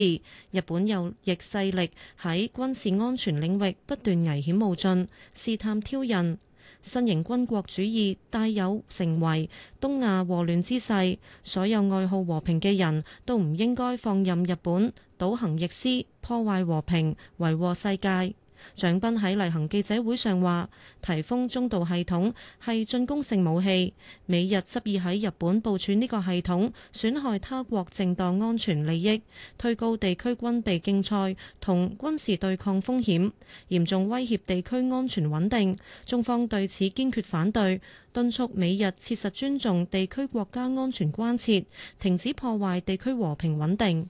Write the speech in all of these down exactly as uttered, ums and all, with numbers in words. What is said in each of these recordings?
日本右翼勢力喺軍事安全領域不斷危險冒進，試探挑釁。新型軍國主義帶有成為東亞禍亂之勢，所有愛好和平嘅人都唔應該放任日本倒行逆施，破壞和平，為禍世界。蔣斌喺例行記者會上話，颱風中導系統係進攻性武器，美日執意喺日本部署呢個系統，損害他國正當安全利益，推高地區軍備競賽同軍事對抗風險，嚴重威脅地區安全穩定。中方對此堅決反對，敦促美日切實尊重地區國家安全關切，停止破壞地區和平穩定。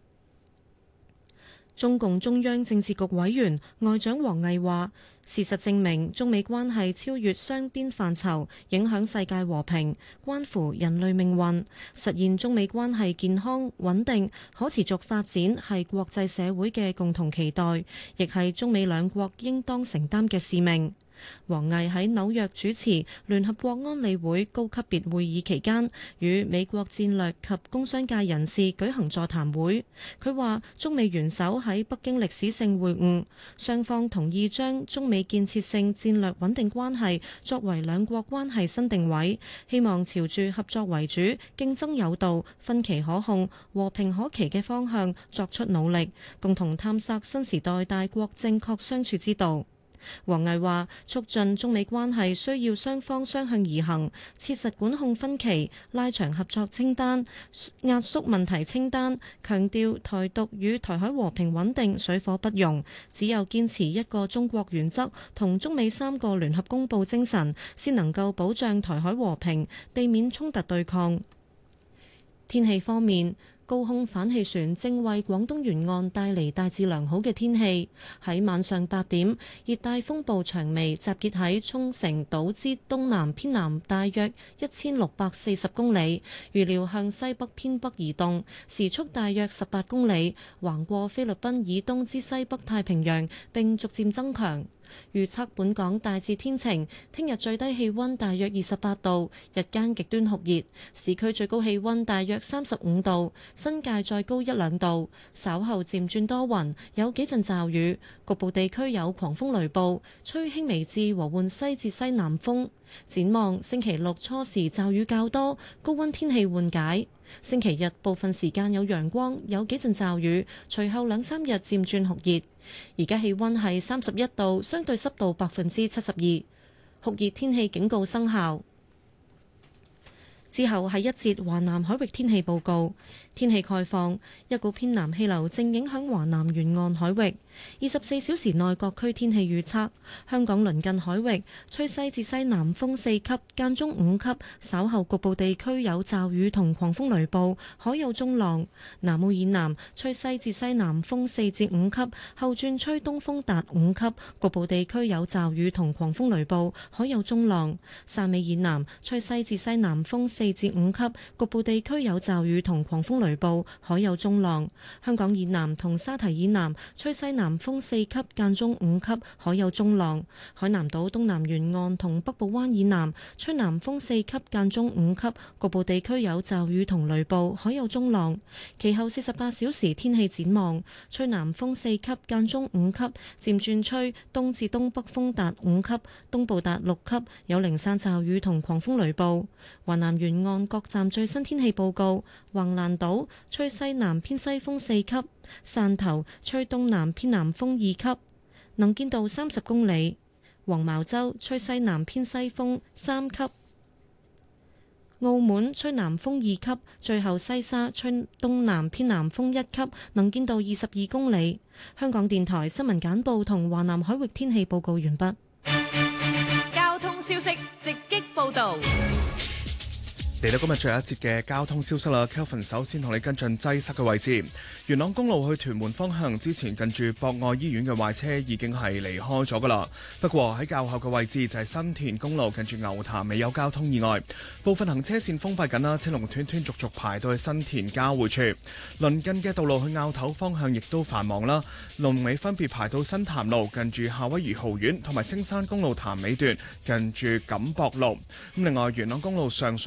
中共中央政治局委員外長王毅話，事實證明中美關係超越雙邊範疇，影響世界和平，關乎人類命運。實現中美關係健康穩定可持續發展係國際社會嘅共同期待，亦係中美兩國應當承擔嘅使命。王毅喺紐約主持聯合國安理會高級別會議期間，與美國戰略及工商界人士舉行座談會。佢話中美元首喺北京歷史性會晤，雙方同意將中美建設性戰略穩定關係作為兩國關係新定位，希望朝住合作為主、競爭有道、分歧可控、和平可期嘅方向作出努力，共同探索新時代大國正確相處之道。王毅話：促進中美關係需要雙方相向而行，切實管控分歧，拉長合作清單，壓縮問題清單，強調台獨與台海和平穩定水火不容。只有堅持一個中國原則同中美三個聯合公報精神，先能夠保障台海和平，避免衝突對抗。天氣方面，高空反氣旋正為廣東沿岸帶嚟大致良好嘅天氣。喺晚上八點，熱帶風暴長眉集結喺沖繩島之東南偏南大約一千六百四十公里，預料向西北偏北移動，時速大約十八公里，橫過菲律賓以東之西北太平洋，並逐漸增強。預測本港大致天晴，聽日最低氣溫大約二十八度，日間極端酷熱，市區最高氣溫大約三十五度，新界再高一兩度。稍後漸轉多雲，有幾陣驟雨，局部地區有狂風雷暴，吹輕微至和緩西至西南風。展望星期六初時驟雨較多，高溫天氣緩解。星期日部分時間有陽光，有幾陣驟雨，隨後兩三日漸轉酷熱。而家氣溫係三十一度，相對濕度百分之七十二，酷熱天氣警告生效。之後係一節華南海域天氣報告。天氣概況，一股偏南氣流正影響華南沿岸海域。二十四小時內各區天氣預測：香港鄰近海域吹西至西南風四級，間中五級，稍後局部地區有驟雨同狂風雷暴，海有中浪。南澳以南吹西至西南風四至五級，後轉吹東風達五級，局部地區有驟雨同狂風雷暴，海有中浪。汕尾以南吹西至西南風四至五級，局部地區有驟雨同狂風雷暴，海有中浪。香港以南同沙堤以南吹西南風四級，間中五級，海有中浪。海南島東南沿岸同北部灣以南吹南風四級，間中五級，局部地區有驟雨同雷暴，海有中浪。其後四十八小時天氣展望：吹南風四級，間中五級，漸轉吹東至東北風達五級，東部達六級，有零散驟雨同狂風雷暴。華南沿岸各站最新天氣報告：橫瀾島吹西南偏西風四級，汕頭吹東南偏南風二級，能見度三十公里；黃茅洲吹西南偏西風三級，澳門吹南風二級，最後西沙吹東南偏南風一級，能見度二十二公里。香港電台新聞簡報同華南海域天氣報告完畢。 交通消息直擊報道。 嚟到今日最後一節嘅交通消息啦 ，Kelvin 首先同你跟進擠塞嘅位置。元朗公路去屯門方向之前近住博愛醫院嘅壞車已經係離開咗噶啦。不過喺較後嘅位置就係新田公路近住牛潭未有交通意外，部分行車線封閉緊啦，車龍斷斷續續排到去新田交匯處。鄰近嘅道路去坳頭方向亦都繁忙啦，龍尾分別排到新潭路近住夏威夷豪苑，同埋青山公路潭尾段近住錦壆路。咁另外元朗公路上水方向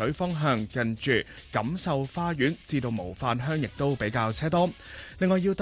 向近住錦繡花園至到模範鄉亦都比較車多。另外要